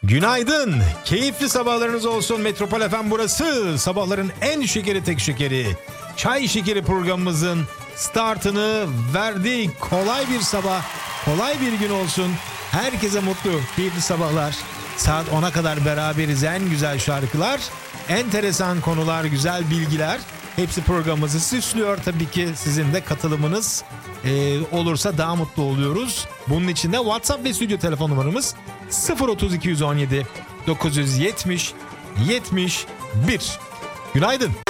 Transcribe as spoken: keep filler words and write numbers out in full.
Günaydın. Keyifli sabahlarınız olsun. Metropol F M burası. Sabahların en şekeri tek şekeri. Çay Şekeri programımızın startını verdik. Kolay bir sabah, kolay bir gün olsun. Herkese mutlu, keyifli sabahlar. Saat ona kadar beraberiz. En güzel şarkılar, enteresan konular, güzel bilgiler. Hepsi programımızı süslüyor. Tabii ki sizin de katılımınız e, olursa daha mutlu oluyoruz. Bunun için de WhatsApp ve stüdyo telefon numaramız sıfır otuz iki yüz on yedi dokuz yüz yetmiş yetmiş bir. Günaydın.